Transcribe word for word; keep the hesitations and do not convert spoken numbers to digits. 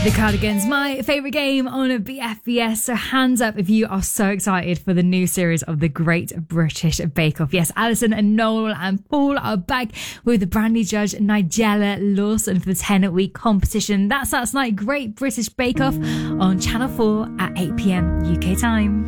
The Cardigans, my favourite game on a B F B S. So hands up if you are so excited for the new series of the Great British Bake Off. Yes, Alison and Noel and Paul are back with the brand new judge Nigella Lawson for the ten-week competition. That starts tonight, Great British Bake Off on Channel four at eight p.m. U K time.